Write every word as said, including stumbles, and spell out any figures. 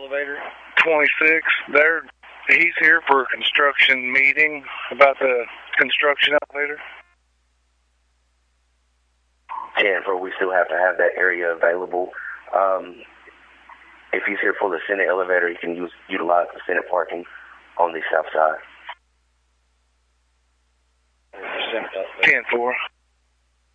elevator? twenty-six. There, he's here for a construction meeting about the construction elevator. ten four, we still have to have that area available. Um, if he's here for the Senate elevator, he can use utilize the Senate parking on the south side. ten four.